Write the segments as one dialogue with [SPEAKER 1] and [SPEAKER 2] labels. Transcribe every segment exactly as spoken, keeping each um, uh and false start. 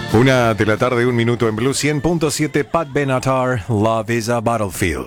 [SPEAKER 1] Una de la tarde, un minuto en Blue cien punto siete, Pat Benatar, Love is a Battlefield.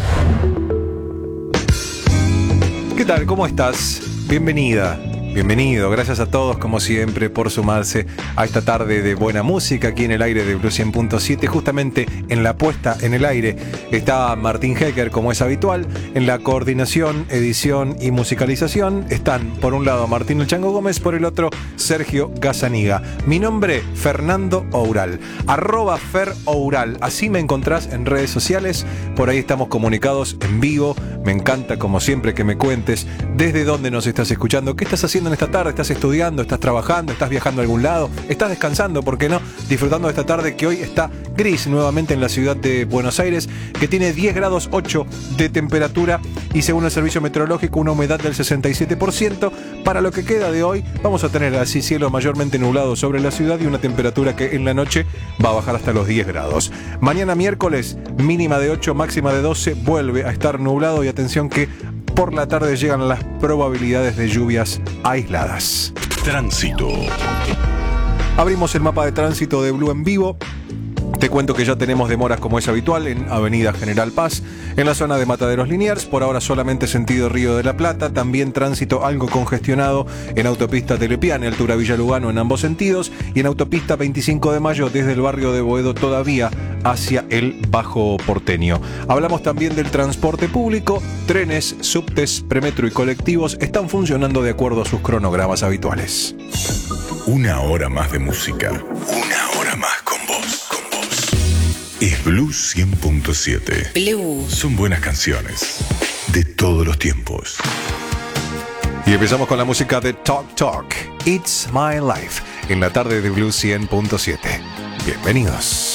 [SPEAKER 1] ¿Qué tal? ¿Cómo estás? Bienvenida, bienvenido. Gracias a todos, como siempre, por sumarse a esta tarde de buena música aquí en el aire de Blue cien punto siete. Justamente en la puesta en el aire está Martín Hecker, como es habitual. En la coordinación, edición y musicalización están, por un lado, Martín El Chango Gómez, por el otro, Sergio Gazzaniga. Mi nombre, Fernando Oural, arroba Fer Oural. Así me encontrás en redes sociales. Por ahí estamos comunicados en vivo. Me encanta, como siempre, que me cuentes desde dónde nos estás escuchando, qué estás haciendo en esta tarde. ¿Estás estudiando? ¿Estás trabajando? ¿Estás viajando a algún lado? ¿Estás descansando? ¿Por qué no? Disfrutando de esta tarde que hoy está gris nuevamente en la ciudad de Buenos Aires, que tiene diez grados ocho de temperatura y, según el servicio meteorológico, una humedad del sesenta y siete por ciento. Para lo que queda de hoy vamos a tener así cielo mayormente nublado sobre la ciudad y una temperatura que en la noche va a bajar hasta los diez grados. Mañana miércoles, mínima de ocho, máxima de doce, vuelve a estar nublado y atención que por la tarde llegan las probabilidades de lluvias aisladas.
[SPEAKER 2] Tránsito.
[SPEAKER 1] Abrimos el mapa de tránsito de Blue en vivo. Te cuento que ya tenemos demoras, como es habitual, en Avenida General Paz, en la zona de Mataderos Liniers, por ahora solamente sentido Río de la Plata. También tránsito algo congestionado en autopista Telepiane, altura Villa Lugano, en ambos sentidos, y en autopista veinticinco de mayo desde el barrio de Boedo todavía hacia el Bajo Porteño. Hablamos también del transporte público. Trenes, subtes, premetro y colectivos están funcionando de acuerdo a sus cronogramas habituales.
[SPEAKER 2] Una hora más de música. Una hora más con vos. Con vos. Es Blue cien punto siete.
[SPEAKER 3] Blue.
[SPEAKER 2] Son buenas canciones de todos los tiempos.
[SPEAKER 1] Y empezamos con la música de Talk Talk, It's My Life, en la tarde de Blue cien punto siete. Bienvenidos.